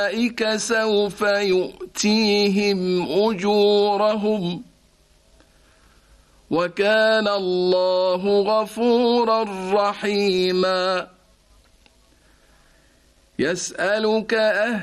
أولئك سوف يؤتيهم أجورهم وكان الله غفورا رحيما. يسألك